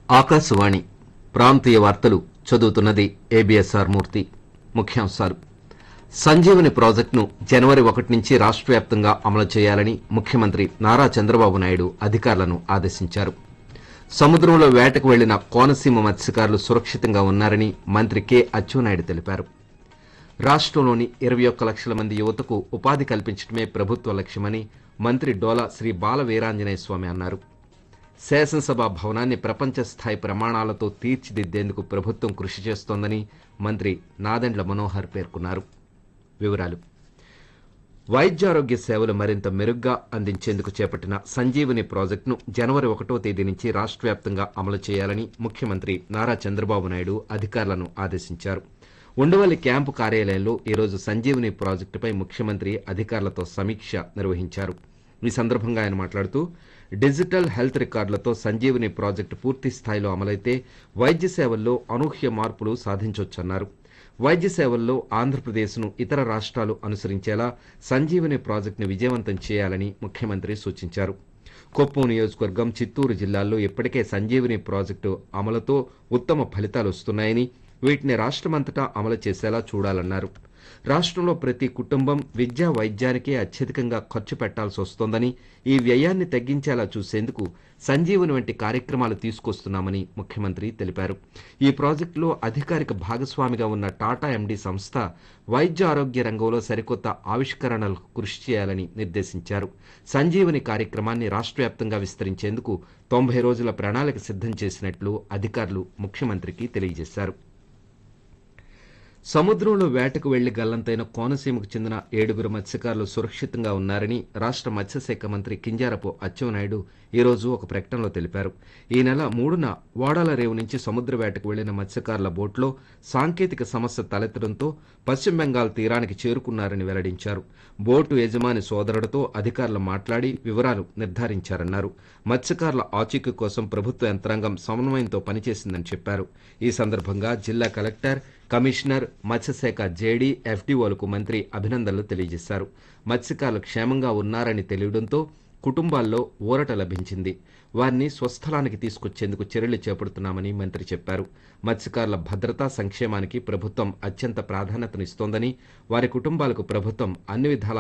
ఆకాశవాణి ప్రాంతీయ వార్తలు చదువుతున్నది ఏబిఎస్ఆర్ మూర్తి. ముఖ్యాంశాలు: సంజీవని ప్రాజెక్టును జనవరి 1 నుంచి రాష్ట్ర వ్యాప్తంగా అమలు చేయాలని ముఖ్యమంత్రి నారా చంద్రబాబు నాయుడు అధికారులను ఆదేశించారు. సముద్రంలో వేటకు వెళ్లిన కోనసీమ మత్స్యకారులు సురక్షితంగా ఉన్నారని మంత్రి కె అచ్చెన్నాయుడు తెలిపారు. రాష్ట్రంలోని 21 లక్షల మంది యువతకు ఉపాధి కల్పించడమే ప్రభుత్వ లక్ష్యమని మంత్రి డోలా శ్రీ బాల వీరాంజనేయ స్వామి అన్నారు. శాసనసభ భవనాన్ని ప్రపంచ స్థాయి ప్రమాణాలతో తీర్చిదిద్దేందుకు ప్రభుత్వం కృషి చేస్తోందని మంత్రి నాదెండ్ల మనోహర్ పేర్కొన్నారు. వివరాలు: వైద్యారోగ్య సేవలు మరింత మెరుగ్గా అందించేందుకు చేపట్టిన సంజీవని ప్రాజెక్టును జనవరి 1వ తేదీ నుంచి రాష్ట్ర వ్యాప్తంగా అమలు చేయాలని ముఖ్యమంత్రి నారా చంద్రబాబు నాయుడు అధికారులను ఆదేశించారు. ఉండవల్లి క్యాంపు కార్యాలయంలో ఈరోజు సంజీవని ప్రాజెక్టుపై ముఖ్యమంత్రి అధికారులతో సమీక్ష నిర్వహించారు. ఈ సందర్భంగా ఆయన మాట్లాడుతూ, డిజిటల్ హెల్త్ రికార్డులతో సంజీవని ప్రాజెక్టు పూర్తి స్థాయిలో అమలైతే వైద్య సేవల్లో అనూహ్య మార్పులు సాధించొచ్చన్నారు. వైద్య సేవల్లో ఆంధ్రప్రదేశ్ను ఇతర రాష్ట్రాలు అనుసరించేలా సంజీవని ప్రాజెక్టును విజయవంతం చేయాలని ముఖ్యమంత్రి సూచించారు. కొప్పం నియోజకవర్గం, చిత్తూరు జిల్లాల్లో ఇప్పటికే సంజీవని ప్రాజెక్టు అమలుతో ఉత్తమ ఫలితాలు వస్తున్నాయని, వీటిని రాష్ట్రమంతటా అమలు చేసేలా చూడాలన్నారు. రాష్ట్రంలో ప్రతి కుటుంబం విద్యా వైద్యానికే అత్యధికంగా ఖర్చు పెట్టాల్సి వస్తోందని, ఈ వ్యయాన్ని తగ్గించేలా చూసేందుకు సంజీవని వంటి కార్యక్రమాలు తీసుకొస్తున్నామని ముఖ్యమంత్రి తెలిపారు. ఈ ప్రాజెక్టులో అధికారిక భాగస్వామిగా ఉన్న టాటా ఎండీ సంస్థ వైద్య ఆరోగ్య రంగంలో సరికొత్త ఆవిష్కరణలకు కృషి చేయాలని నిర్దేశించారు. సంజీవని కార్యక్రమాన్ని రాష్ట్ర వ్యాప్తంగా విస్తరించేందుకు 90 రోజుల ప్రణాళిక సిద్ధం చేసినట్లు అధికారులు ముఖ్యమంత్రికి తెలియజేశారు. సముద్రంలో వేటకు వెళ్లి గల్లంతైన కోనసీమకు చెందిన 7 మత్స్యకారులు సురక్షితంగా ఉన్నారని రాష్ట్ర మత్స్యశాఖ మంత్రి కింజారపు అచ్చెన్నాయుడు ఈరోజు ఒక ప్రకటనలో తెలిపారు. ఈ నెల 3న వాడాల రేవు నుంచి సముద్ర వేటకు వెళ్లిన మత్స్యకారుల బోట్లో సాంకేతిక సమస్య తలెత్తడంతో పశ్చిమ బెంగాల్ తీరానికి చేరుకున్నారని వెల్లడించారు. బోటు యజమాని సోదరుడితో అధికారులు మాట్లాడి వివరాలు నిర్ధారించారన్నారు. మత్స్యకారుల ఆచూకీ కోసం ప్రభుత్వ యంత్రాంగం సమన్వయంతో పనిచేసిందని చెప్పారు. ఈ సందర్భంగా జిల్లా కలెక్టర్, కమిషనర్, మత్స్యశాఖ జేడీ, ఎఫ్డీఓలకు మంత్రి అభినందనలు తెలియజేశారు. మత్స్యకారులు క్షేమంగా ఉన్నారని తెలియడంతో కుటుంబాల్లో ఊరట లభించింది. వారిని స్వస్థలానికి తీసుకొచ్చేందుకు చర్యలు చేపడుతున్నామని మంత్రి చెప్పారు. మత్స్యకారుల భద్రతా సంక్షేమానికి ప్రభుత్వం అత్యంత ప్రాధాన్యతనిస్తోందని, వారి కుటుంబాలకు ప్రభుత్వం అన్ని విధాలా